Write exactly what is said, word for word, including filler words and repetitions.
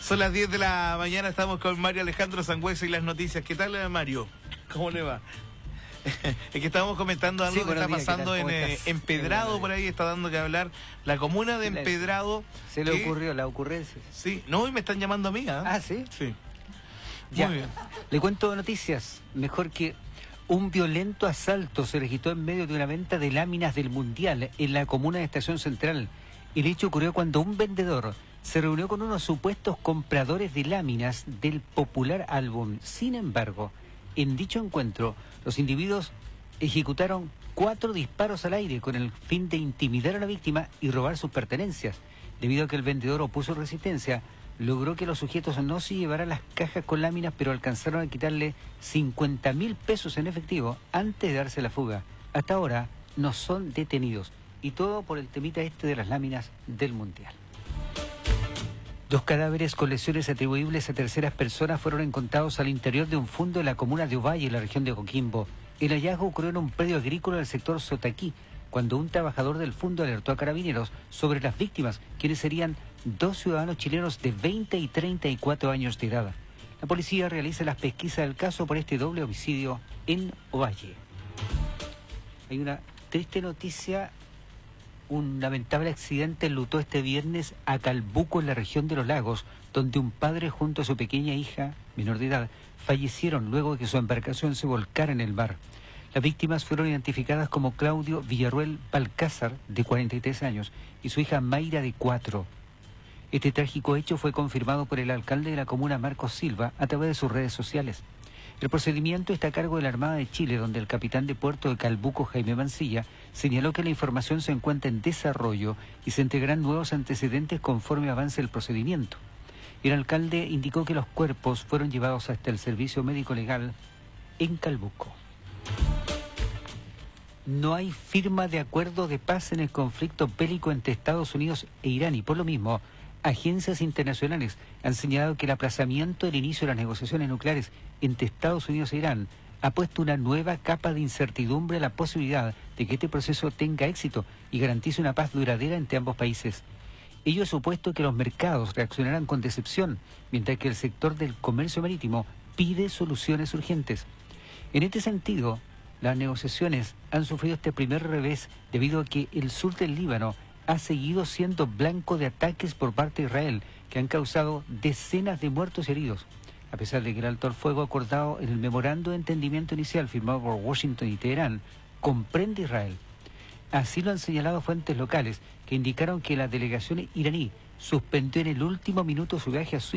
Son las diez de la mañana, estamos con Mario Alejandro Sangüesa y las noticias. ¿Qué tal, Mario? ¿Cómo le va? Es que estábamos comentando algo Sí, que está días, pasando en eh, Empedrado, sí, por ahí está dando que hablar. La comuna de Empedrado. Se le que, ocurrió la ocurrencia. Sí, no, y me están llamando a mí, ¿eh? Ah, ¿sí? Sí. Ya. Muy bien. Le cuento noticias. Mejor que un violento asalto se registró en medio de una venta de láminas del Mundial en la comuna de Estación Central. El hecho ocurrió cuando un vendedor se reunió con unos supuestos compradores de láminas del popular álbum. Sin embargo, en dicho encuentro, los individuos ejecutaron cuatro disparos al aire con el fin de intimidar a la víctima y robar sus pertenencias. Debido a que el vendedor opuso resistencia, logró que los sujetos no se llevaran las cajas con láminas, pero alcanzaron a quitarle cincuenta mil pesos en efectivo antes de darse la fuga. Hasta ahora no son detenidos. Y todo por el temita este de las láminas del Mundial. Dos cadáveres con lesiones atribuibles a terceras personas fueron encontrados al interior de un fundo en la comuna de Ovalle, en la región de Coquimbo. El hallazgo ocurrió en un predio agrícola del sector Sotaquí, cuando un trabajador del fundo alertó a carabineros sobre las víctimas, quienes serían dos ciudadanos chilenos de veinte y treinta y cuatro años de edad. La policía realiza las pesquisas del caso por este doble homicidio en Ovalle. Hay una triste noticia. Un lamentable accidente enlutó este viernes a Calbuco, en la región de los Lagos, donde un padre junto a su pequeña hija, menor de edad, fallecieron luego de que su embarcación se volcara en el mar. Las víctimas fueron identificadas como Claudio Villarruel Balcázar, de cuarenta y tres años, y su hija Mayra, de cuatro. Este trágico hecho fue confirmado por el alcalde de la comuna, Marcos Silva, a través de sus redes sociales. El procedimiento está a cargo de la Armada de Chile, donde el capitán de puerto de Calbuco, Jaime Mancilla, señaló que la información se encuentra en desarrollo y se entregarán nuevos antecedentes conforme avance el procedimiento. El alcalde indicó que los cuerpos fueron llevados hasta el servicio médico legal en Calbuco. No hay firma de acuerdo de paz en el conflicto bélico entre Estados Unidos e Irán, y por lo mismo, agencias internacionales han señalado que el aplazamiento del inicio de las negociaciones nucleares entre Estados Unidos e Irán ha puesto una nueva capa de incertidumbre a la posibilidad de que este proceso tenga éxito y garantice una paz duradera entre ambos países. Ello ha supuesto que los mercados reaccionarán con decepción, mientras que el sector del comercio marítimo pide soluciones urgentes. En este sentido, las negociaciones han sufrido este primer revés debido a que el sur del Líbano ha seguido siendo blanco de ataques por parte de Israel, que han causado decenas de muertos y heridos, a pesar de que el alto al fuego acordado en el memorando de entendimiento inicial firmado por Washington y Teherán comprende Israel. Así lo han señalado fuentes locales, que indicaron que la delegación iraní suspendió en el último minuto su viaje a Suiza